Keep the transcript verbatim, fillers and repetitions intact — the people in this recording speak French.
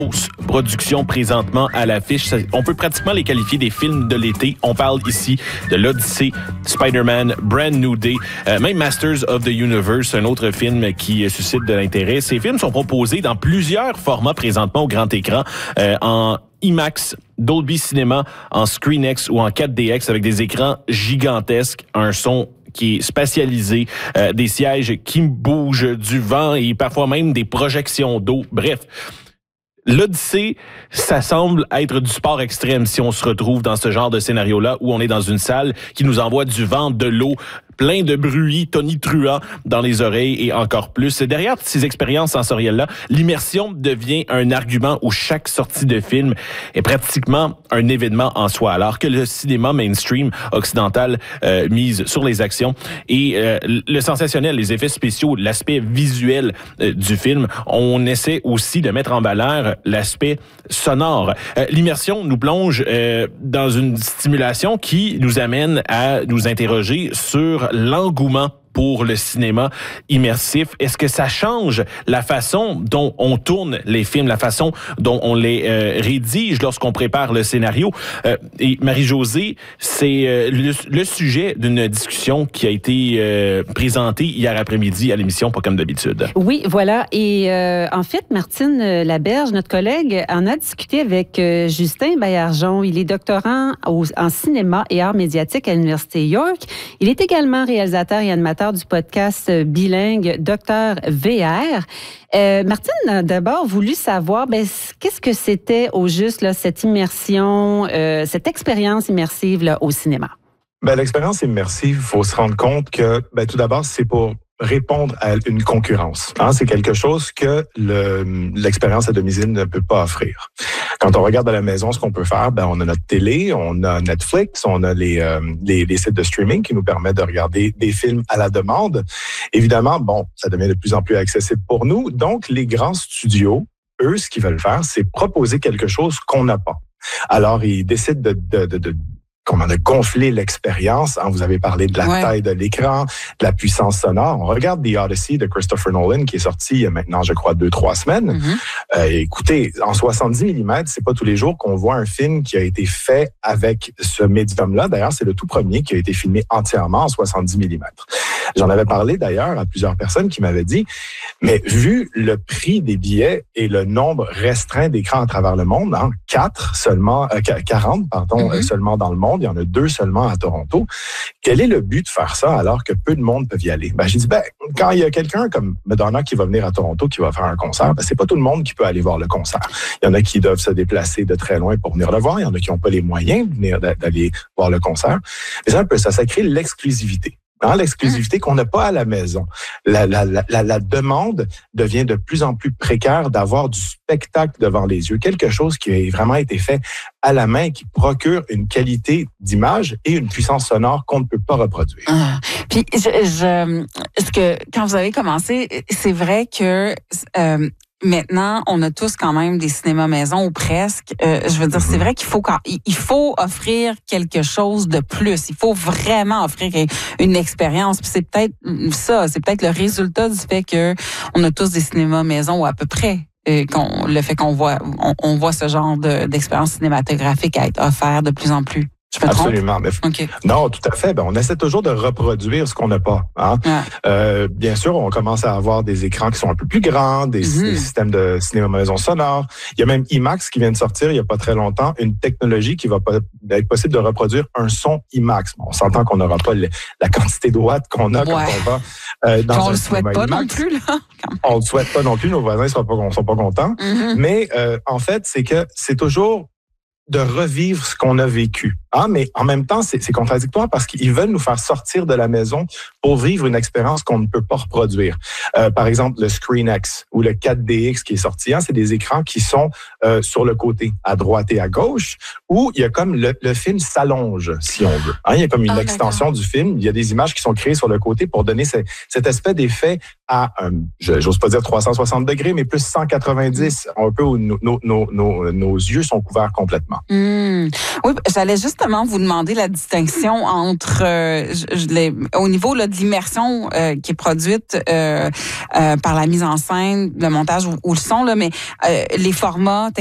production présentement à l'affiche. On peut pratiquement les qualifier des films de l'été. On parle ici de l'Odyssée, Spider-Man, Brand New Day, euh, même Masters of the Universe, un autre film qui suscite de l'intérêt. Ces films sont proposés dans plusieurs formats présentement au grand écran, euh, en IMAX, Dolby Cinema, en ScreenX ou en quatre D X avec des écrans gigantesques, un son qui est spatialisé, euh, des sièges qui bougent, du vent et parfois même des projections d'eau. Bref, l'Odyssée, ça semble être du sport extrême si on se retrouve dans ce genre de scénario-là où on est dans une salle qui nous envoie du vent, de l'eau, plein de bruit tonitruant dans les oreilles et encore plus. Derrière ces expériences sensorielles-là, l'immersion devient un argument où chaque sortie de film est pratiquement un événement en soi, alors que le cinéma mainstream occidental euh, mise sur les actions et euh, le sensationnel, les effets spéciaux, l'aspect visuel euh, du film, on essaie aussi de mettre en valeur l'aspect sonore. Euh, l'immersion nous plonge euh, dans une stimulation qui nous amène à nous interroger sur l'engouement pour le cinéma immersif. Est-ce que ça change la façon dont on tourne les films, la façon dont on les euh, rédige lorsqu'on prépare le scénario? Euh, et Marie-Josée, c'est euh, le, le sujet d'une discussion qui a été euh, présentée hier après-midi à l'émission Pas comme d'habitude. Oui, voilà. Et euh, en fait, Martine Laberge, notre collègue, en a discuté avec euh, Justin Baillargeon. Il est doctorant au, en cinéma et arts médiatiques à l'Université York. Il est également réalisateur et animateur du podcast bilingue Docteur V R. Euh, Martine a d'abord voulu savoir ben, qu'est-ce que c'était au juste là, cette immersion, euh, cette expérience immersive là, au cinéma. Ben, l'expérience immersive, il faut se rendre compte que ben, tout d'abord, c'est pour répondre à une concurrence. Hein, c'est quelque chose que le, l'expérience à domicile ne peut pas offrir. Quand on regarde à la maison ce qu'on peut faire, ben on a notre télé, on a Netflix, on a les, euh, les, les sites de streaming qui nous permettent de regarder des films à la demande. Évidemment, bon, ça devient de plus en plus accessible pour nous. Donc, les grands studios, eux, ce qu'ils veulent faire, c'est proposer quelque chose qu'on n'a pas. Alors, ils décident de, de, de, de comment de gonfler l'expérience. Hein, vous avez parlé de la ouais. taille de l'écran, de la puissance sonore. On regarde The Odyssey de Christopher Nolan qui est sorti il y a maintenant, je crois, deux, trois semaines. Mm-hmm. Euh, écoutez, en soixante-dix millimètres, c'est pas tous les jours qu'on voit un film qui a été fait avec ce médium-là. D'ailleurs, c'est le tout premier qui a été filmé entièrement en soixante-dix millimètres. J'en avais parlé d'ailleurs à plusieurs personnes qui m'avaient dit, mais vu le prix des billets et le nombre restreint d'écrans à travers le monde, hein, quatre seulement, euh, quarante, pardon, mm-hmm. seulement dans le monde, il y en a deux seulement à Toronto. Quel est le but de faire ça alors que peu de monde peuvent y aller? Ben, j'ai dit, ben, quand il y a quelqu'un comme Madonna qui va venir à Toronto, qui va faire un concert, ben, c'est pas tout le monde qui peut aller voir le concert. Il y en a qui doivent se déplacer de très loin pour venir le voir. Il y en a qui n'ont pas les moyens de venir, d'aller voir le concert. Mais ça, ça, ça crée l'exclusivité. Hein, l'exclusivité qu'on n'a pas à la maison. La, la, la, la demande devient de plus en plus précaire d'avoir du spectacle devant les yeux, quelque chose qui a vraiment été fait à la main, qui procure une qualité d'image et une puissance sonore qu'on ne peut pas reproduire. Ah, puis, je, je, est-ce que quand vous avez commencé, c'est vrai que euh, maintenant, on a tous quand même des cinémas maison ou presque. Euh, je veux dire, c'est vrai qu'il faut quand, il faut offrir quelque chose de plus. Il faut vraiment offrir une expérience. Puis c'est peut-être ça, c'est peut-être le résultat du fait que on a tous des cinémas maison ou à peu près. Et qu'on, le fait qu'on voit, on, on voit ce genre de, d'expérience cinématographique à être offert de plus en plus. Je me Absolument. Mais, okay. Non, tout à fait. Ben, on essaie toujours de reproduire ce qu'on n'a pas. Hein? Ouais. Euh, bien sûr, on commence à avoir des écrans qui sont un peu plus grands, des, mm-hmm. des systèmes de cinéma maison sonore. Il y a même IMAX qui vient de sortir il n'y a pas très longtemps, une technologie qui va pas, être possible de reproduire un son IMAX. Bon, on s'entend qu'on n'aura pas le, la quantité de watts qu'on a ouais. quand on va euh, dans on un le souhaite pas IMAX. Non plus, là. On le souhaite pas non plus. Nos voisins ne sont pas, sont pas contents. Mm-hmm. Mais euh, en fait, c'est que c'est toujours de revivre ce qu'on a vécu. Ah, mais en même temps, c'est, c'est contradictoire parce qu'ils veulent nous faire sortir de la maison pour vivre une expérience qu'on ne peut pas reproduire. Euh, par exemple, le ScreenX ou le quatre D X qui est sorti, hein, c'est des écrans qui sont euh, sur le côté, à droite et à gauche, où il y a comme le, le film s'allonge, si on veut. Hein, il y a comme une ah, extension d'accord. du film. Il y a des images qui sont créées sur le côté pour donner ce, cet aspect d'effet à, euh, j'ose pas dire trois cent soixante degrés, mais plus cent quatre-vingt-dix, mm. un peu où nos, nos, nos, nos, nos yeux sont couverts complètement. Mm. Oui, j'allais juste justement vous demander la distinction entre, euh, je, je l'ai, au niveau là, de l'immersion euh, qui est produite euh, euh, par la mise en scène, le montage ou, ou le son, là, mais euh, les formats